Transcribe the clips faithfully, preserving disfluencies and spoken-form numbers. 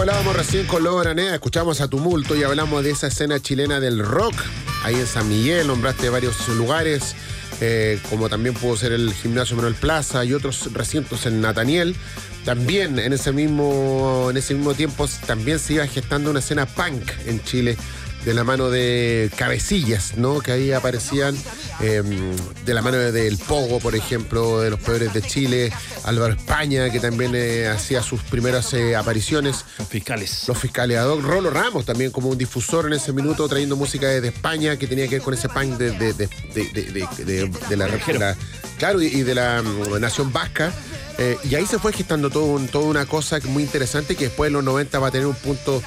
Hablábamos recién con Lobo Araneda, escuchamos a Tumulto y hablamos de esa escena chilena del rock. Ahí en San Miguel nombraste varios lugares, eh, como también pudo ser el Gimnasio Manuel Plaza y otros recintos en Nataniel. También en ese mismo, en ese mismo tiempo también se iba gestando una escena punk en Chile, de la mano de Cabecillas, ¿no? Que ahí aparecían eh, de la mano del Pogo, por ejemplo, de Los Peores de Chile, Álvaro España, que también eh, hacía sus primeras eh, apariciones. Los fiscales. Los fiscales ad hoc. Rolo Ramos también como un difusor en ese minuto, trayendo música desde España, que tenía que ver con ese punk de, de, de, de, de, de, de, de la, de la... Claro, y, y de la um, nación vasca. Eh, y ahí se fue gestando todo un, toda una cosa muy interesante que después en los noventa va a tener un punto...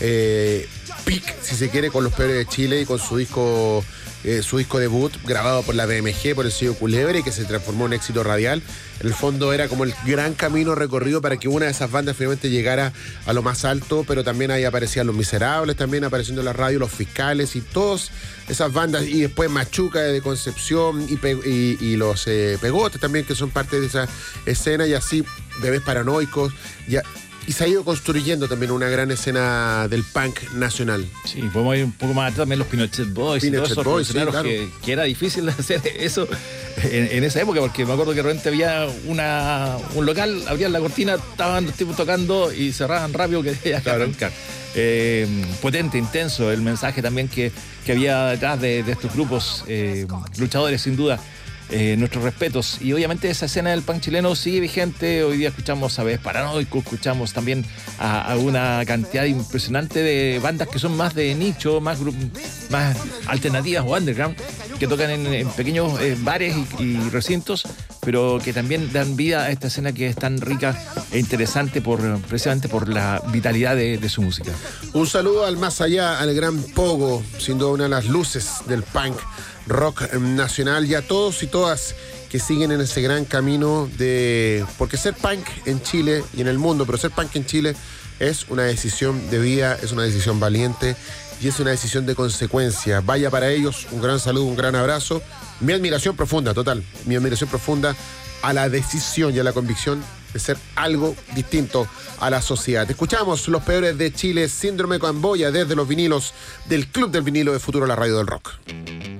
Eh, pic, si se quiere, con Los Peores de Chile y con su disco eh, su disco debut grabado por la B M G, por el sello Culebra, y que se transformó en éxito radial. En el fondo era como el gran camino recorrido para que una de esas bandas finalmente llegara a lo más alto, pero también ahí aparecían Los Miserables, también apareciendo en la radio, Los Fiscales y todas esas bandas, y después Machuca de Concepción y, y, y los eh, Pegotes también, que son parte de esa escena, y así Bebés Paranoicos, ya. Y se ha ido construyendo también una gran escena del punk nacional. Sí, podemos ir un poco más atrás también, los Pinochet Boys Pinochet y todos esos Boys, sí, claro. que, que era difícil hacer eso en, en esa época, porque me acuerdo que de repente había una, un local, abrían la cortina, estaban los tipos tocando y cerraban rápido, que había que Claro. arrancar. Eh, potente, intenso el mensaje también que, que había detrás de, de estos grupos eh, luchadores, sin duda. Eh, nuestros respetos, y obviamente esa escena del punk chileno sigue vigente. Hoy día escuchamos a Bebés Paranoicos, escuchamos también a, a una cantidad impresionante de bandas que son más de nicho, más, más alternativas o underground, que tocan en, en pequeños eh, bares y, y recintos, pero que también dan vida a esta escena que es tan rica e interesante por, precisamente por la vitalidad de, de su música. Un saludo al más allá, al gran Pogo, sin duda una de las luces del punk rock nacional, y a todos y todas que siguen en ese gran camino de... Porque ser punk en Chile y en el mundo, pero ser punk en Chile es una decisión de vida, es una decisión valiente y es una decisión de consecuencia. Vaya para ellos, un gran saludo, un gran abrazo. Mi admiración profunda, total, mi admiración profunda a la decisión y a la convicción de ser algo distinto a la sociedad. Escuchamos Los Peores de Chile, Síndrome Camboya, desde los vinilos del Club del Vinilo de Futuro, la radio del rock.